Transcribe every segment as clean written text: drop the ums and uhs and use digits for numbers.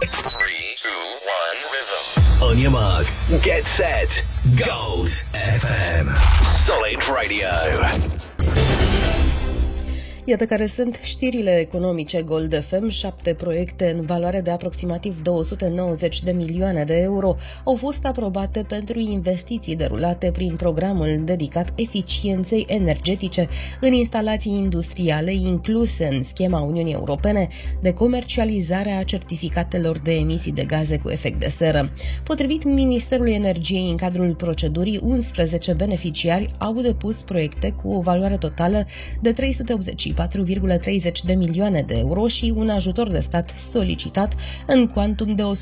3, 2, 1, rhythm. On your marks, get set, Gold FM. Solid Radio. Iată care sunt știrile economice Gold FM. 7 proiecte în valoare de aproximativ 290 de milioane de euro au fost aprobate pentru investiții derulate prin programul dedicat eficienței energetice în instalații industriale incluse în schema Uniunii Europene de comercializare a certificatelor de emisii de gaze cu efect de seră. Potrivit Ministerului Energiei, în cadrul procedurii, 11 beneficiari au depus proiecte cu o valoare totală de 384,30 de milioane de euro și un ajutor de stat solicitat în cuantum de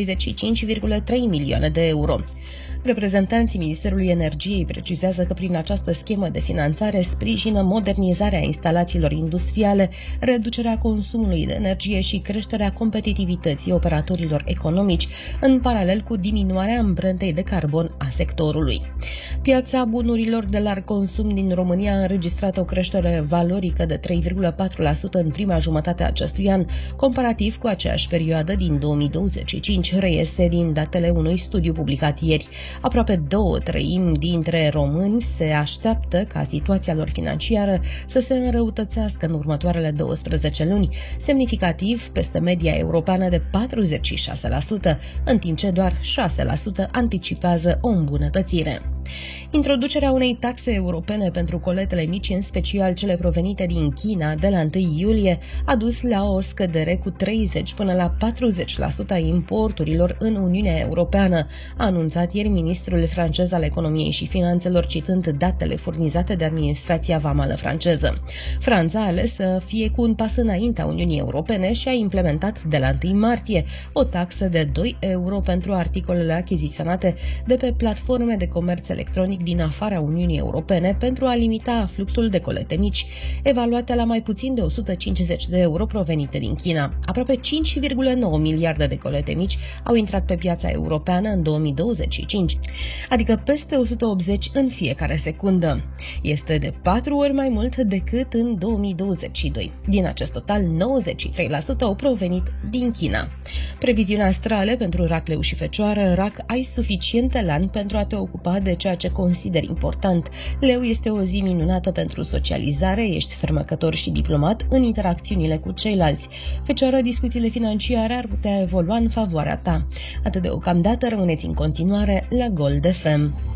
165,3 milioane de euro. Reprezentanții Ministerului Energiei precizează că prin această schemă de finanțare sprijină modernizarea instalațiilor industriale, reducerea consumului de energie și creșterea competitivității operatorilor economici, în paralel cu diminuarea amprentei de carbon a sectorului. Piața bunurilor de larg consum din România a înregistrat o creștere valorică de 3,4% în prima jumătate a acestui an, comparativ cu aceeași perioadă din 2025, reiese din datele unui studiu publicat ieri. Aproape 2/3 dintre români se așteaptă ca situația lor financiară să se înrăutățească în următoarele 12 luni, semnificativ peste media europeană de 46%, în timp ce doar 6% anticipează o îmbunătățire. Introducerea unei taxe europene pentru coletele mici, în special cele provenite din China, de la 1 iulie, a dus la o scădere cu 30 până la 40% a importurilor în Uniunea Europeană, a anunțat ieri ministrul francez al Economiei și Finanțelor, citând datele furnizate de administrația vamală franceză. Franța a ales să fie cu un pas înaintea Uniunii Europene și a implementat de la 1 martie o taxă de 2 euro pentru articolele achiziționate de pe platforme de comerț electronic din afara Uniunii Europene pentru a limita fluxul de colete mici, evaluate la mai puțin de 150 de euro provenite din China. Aproape 5,9 miliarde de colete mici au intrat pe piața europeană în 2025, adică peste 180 în fiecare secundă. Este de 4 ori mai mult decât în 2022. Din acest total, 93% au provenit din China. Previziunea astrale pentru rac, leu și fecioară. Rac, ai suficient elan pentru a te ocupa de ceea ce consideri important. Leu, este o zi minunată pentru socializare, ești fermecător și diplomat în interacțiunile cu ceilalți. Fecioară, discuțiile financiare ar putea evolua în favoarea ta. Atât deocamdată, rămâneți în continuare la Gold FM.